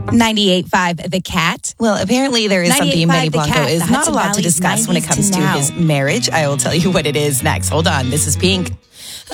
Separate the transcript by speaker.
Speaker 1: 98.5 The Cat.
Speaker 2: Well, apparently there is something
Speaker 1: 98.5
Speaker 2: Manny
Speaker 1: The
Speaker 2: Blanco
Speaker 1: Cat,
Speaker 2: is
Speaker 1: the
Speaker 2: not
Speaker 1: Hudson
Speaker 2: allowed to
Speaker 1: Valley's
Speaker 2: discuss when it
Speaker 1: 90s
Speaker 2: comes
Speaker 1: to
Speaker 2: to
Speaker 1: now.
Speaker 2: his marriage. I will tell you what it is next. Hold on. This is Pink.